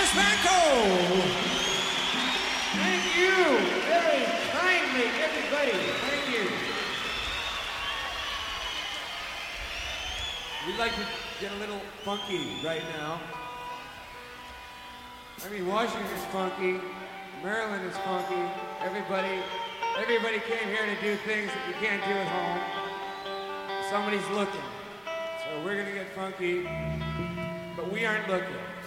Thank you very kindly, everybody. Thank you. We'd like to get a little funky right now. I mean, Washington is funky. Maryland is funky. Everybody came here to do things that you can't do at home. Somebody's looking. So we're gonna get funky, but we aren't looking.